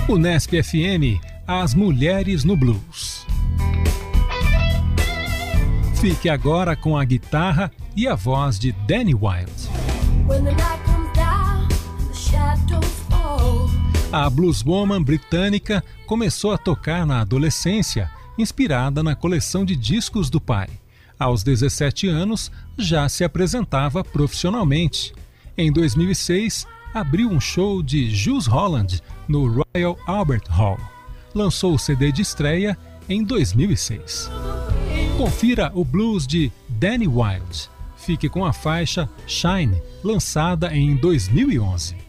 Unesp FM, as mulheres no blues. Fique agora com a guitarra e a voz de Danny Wilde. A blueswoman britânica começou a tocar na adolescência, inspirada na coleção de discos do pai. Aos 17 anos, já se apresentava profissionalmente. Em 2006, abriu um show de Jools Holland no Royal Albert Hall. Lançou o CD de estreia em 2006. Confira o blues de Danny Wilde. Fique com a faixa Shine, lançada em 2011.